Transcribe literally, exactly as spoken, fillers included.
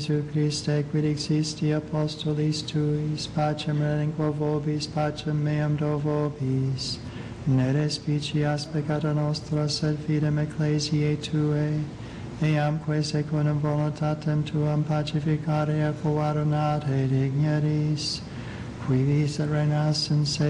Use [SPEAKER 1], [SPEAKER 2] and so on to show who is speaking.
[SPEAKER 1] Jesu Christe, quid existi apostolis tuis, pacem relinquo vobis, pacem meam do vobis. Ne respicias peccata nostra, sed fidem ecclesiae Tuae, eamque secundum voluntatem Tuam pacificare et coadunate digneris, qui vis et reinas in se